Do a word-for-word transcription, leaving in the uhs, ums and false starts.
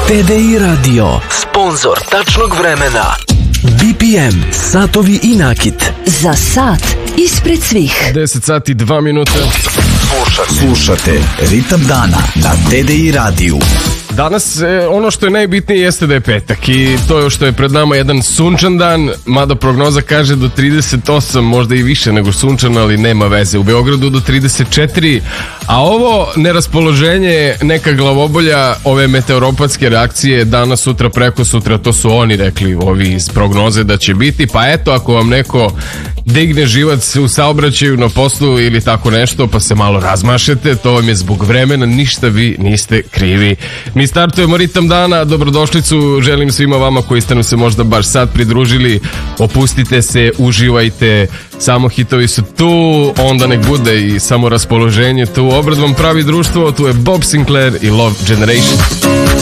T D I Radio, sponzor tačnog vremena. B P M, satovi i nakit. Za sat ispred svih. deset sati dva minuta. Slušate, slušate Ritam dana na T D I radiju. Danas e, ono što je najbitnije jeste da je petak i to je što je pred nama jedan sunčan dan, mada prognoza kaže do trideset osam, možda i više nego sunčan, ali nema veze. U Beogradu do trideset četiri, a ovo neraspoloženje, neka glavobolja, ove meteoropatske reakcije danas, sutra, preko sutra, to su oni rekli, ovi iz prognoze da će biti, pa eto, ako vam neko digne živac u saobraćaju, na poslu ili tako nešto, pa se malo razmašete, to vam je zbog vremena, ništa vi niste krivi. Mi startujemo Ritam dana, dobrodošlicu želim svima vama koji ste nam se možda baš sad pridružili, opustite se, uživajte, samo hitovi su tu, onda nek bude i samo raspoloženje tu, obraz vam pravi društvo, tu je Bob Sinclair i Love Generation.